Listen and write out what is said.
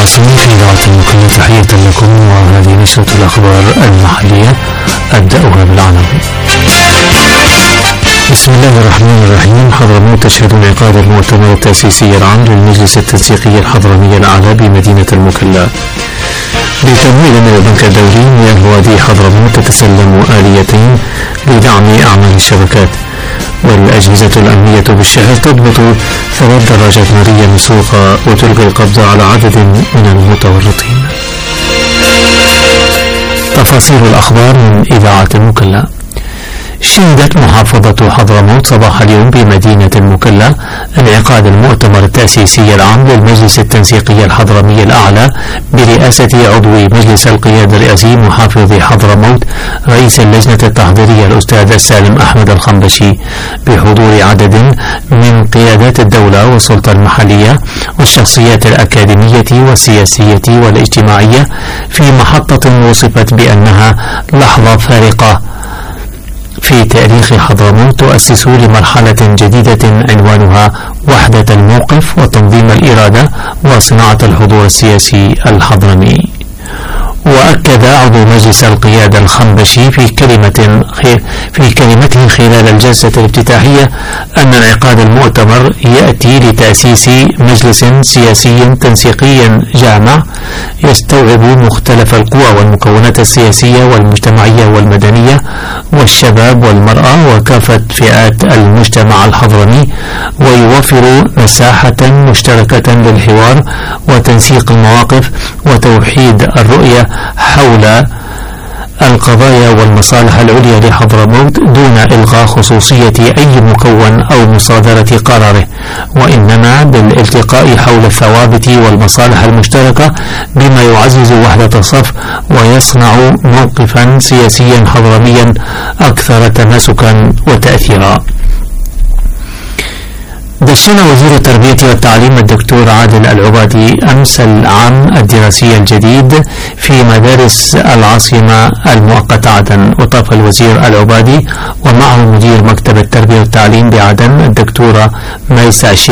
العاصمة في إذاعة المكلا، تحية لكم وهذه نشرة الأخبار المحلية أبدأها بالعناوين. بسم الله الرحمن الرحيم. حضرموت تشهد انعقاد المؤتمر التأسيسي العام للمجلس التنسيقي الحضرمي الأعلى بمدينة المكلا. بتمويل من البنك الدولي، مياه وادي حضرموت تتسلم آليتين لدعم أعمال الشبكات. والأجهزة الأمنية بالشهر تضبط 3 دراجات نارية مسروقة وتلقي القبض على عدد من المتورطين. تفاصيل الأخبار من إذاعة المكلا. شهدت محافظة حضرموت صباح اليوم بمدينة المكلا انعقاد المؤتمر التأسيسي العام للمجلس التنسيقي الحضرمي الأعلى برئاسة عضو مجلس القيادة الرئاسي محافظ حضرموت رئيس اللجنة التحضيرية الأستاذ سالم أحمد الخنبشي، بحضور عدد من قيادات الدولة والسلطة المحلية والشخصيات الأكاديمية والسياسية والاجتماعية، في محطة وصفت بأنها لحظة فارقة في تاريخ حضرموت تؤسس لمرحلة جديدة عنوانها وحدة الموقف وتنظيم الإرادة وصناعة الحضور السياسي الحضرمي. وأكد عضو مجلس القيادة الخنبشي في كلمته خلال الجلسة الافتتاحية أن انعقاد المؤتمر يأتي لتأسيس مجلس سياسي تنسيقي جامع يستوعب مختلف القوى والمكونات السياسية والمجتمعية والمدنية والشباب والمرأة وكافة فئات المجتمع الحضرمي، ويوفر مساحة مشتركة للحوار وتنسيق المواقف وتوحيد الرؤية حول القضايا والمصالح العليا لحضرموت دون إلغاء خصوصية أي مكون أو مصادرة قراره، وإنما بالالتقاء حول الثوابت والمصالح المشتركة بما يعزز وحدة الصف ويصنع موقفا سياسيا حضرميا أكثر تماسكا وتأثيرا. دشن وزير التربية والتعليم الدكتور عادل العبادي أمس العام الدراسي الجديد في مدارس العاصمة المؤقتة عدن. وطاف الوزير العبادي ومعه مدير مكتب التربية والتعليم بعدن الدكتورة ميساء